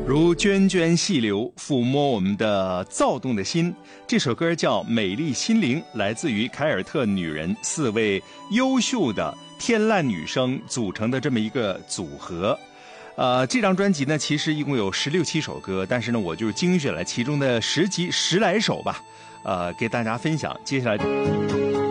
如涓涓细流抚摸我们的躁动的心。这首歌叫《美丽心灵》，来自于凯尔特女人4位优秀的天籁女生组成的这么一个组合。这张专辑呢，其实一共有16、17首歌，但是呢，我就精选了其中的10来首吧，给大家分享。接下来。